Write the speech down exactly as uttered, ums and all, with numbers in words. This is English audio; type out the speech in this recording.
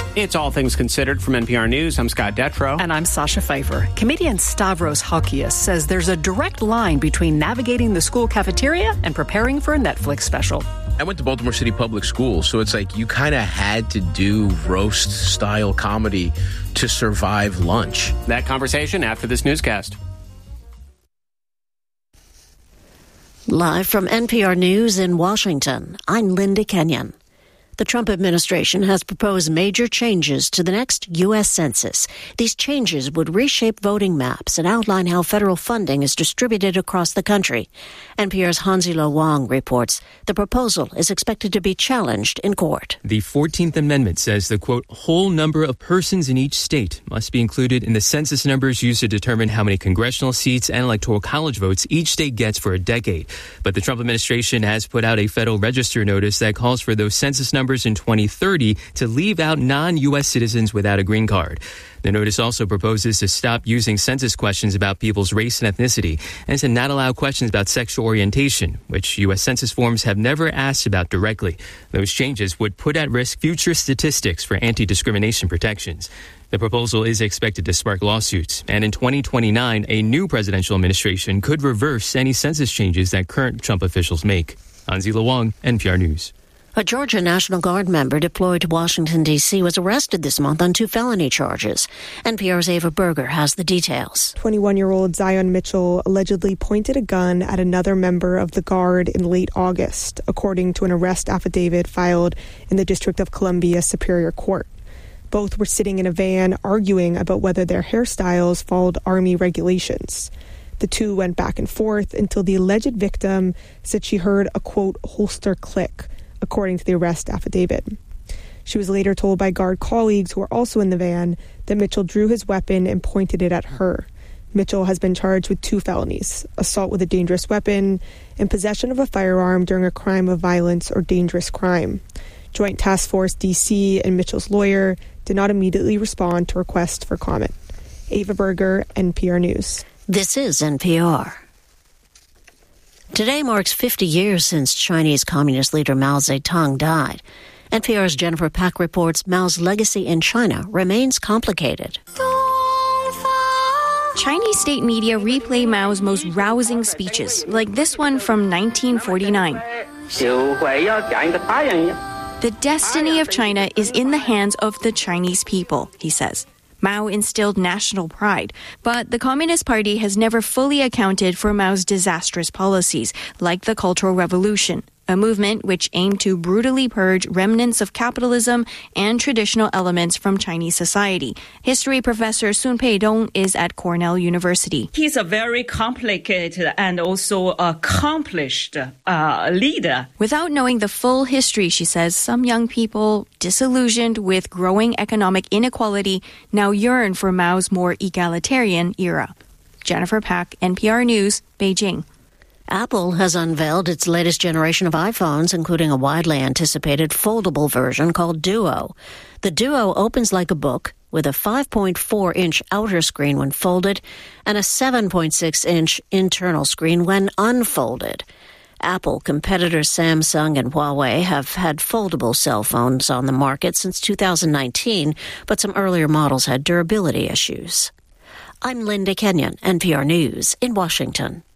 It's All Things Considered from N P R News. I'm Scott Detrow. And I'm Sasha Pfeiffer. Comedian Stavros Halkias says there's a direct line between navigating the school cafeteria and preparing for a Netflix special. I went to Baltimore City Public Schools, so it's like you kind of had to do roast-style comedy to survive lunch. That conversation after this newscast. Live from N P R News in Washington, I'm Linda Kenyon. The Trump administration has proposed major changes to the next U S Census. These changes would reshape voting maps and outline how federal funding is distributed across the country. N P R's Hanzilo Wang reports the proposal is expected to be challenged in court. The fourteenth Amendment says the, quote, whole number of persons in each state must be included in the census numbers used to determine how many congressional seats and electoral college votes each state gets for a decade. But the Trump administration has put out a Federal Register notice that calls for those census numbers in twenty thirty to leave out non-U S citizens without a green card. The notice also proposes to stop using census questions about people's race and ethnicity and to not allow questions about sexual orientation, which U S Census forms have never asked about directly. Those changes would put at risk future statistics for anti-discrimination protections. The proposal is expected to spark lawsuits, and in twenty twenty-nine, a new presidential administration could reverse any census changes that current Trump officials make. Hanzilo Wang, N P R News. A Georgia National Guard member deployed to Washington, D C was arrested this month on two felony charges. N P R's Ava Berger has the details. twenty-one-year-old Zion Mitchell allegedly pointed a gun at another member of the Guard in late August, according to an arrest affidavit filed in the District of Columbia Superior Court. Both were sitting in a van arguing about whether their hairstyles followed Army regulations. The two went back and forth until the alleged victim said she heard a, quote, holster click, according to the arrest affidavit. She was later told by Guard colleagues who were also in the van that Mitchell drew his weapon and pointed it at her. Mitchell has been charged with two felonies, assault with a dangerous weapon and possession of a firearm during a crime of violence or dangerous crime. Joint Task Force D C and Mitchell's lawyer did not immediately respond to requests for comment. Ava Berger, N P R News. This is N P R. Today marks fifty years since Chinese Communist leader Mao Zedong died. N P R's Jennifer Pack reports Mao's legacy in China remains complicated. Chinese state media replay Mao's most rousing speeches, like this one from nineteen forty-nine. The destiny of China is in the hands of the Chinese people, he says. Mao instilled national pride, but the Communist Party has never fully accounted for Mao's disastrous policies, like the Cultural Revolution, a movement which aimed to brutally purge remnants of capitalism and traditional elements from Chinese society. History professor Sun Pei-dong is at Cornell University. He's a very complicated and also accomplished uh, leader. Without knowing the full history, she says, some young people, disillusioned with growing economic inequality, now yearn for Mao's more egalitarian era. Jennifer Pack, N P R News, Beijing. Apple has unveiled its latest generation of iPhones, including a widely anticipated foldable version called Duo. The Duo opens like a book with a five point four inch outer screen when folded and a seven point six inch internal screen when unfolded. Apple competitors Samsung and Huawei have had foldable cell phones on the market since two thousand nineteen, but some earlier models had durability issues. I'm Linda Kenyon, N P R News in Washington.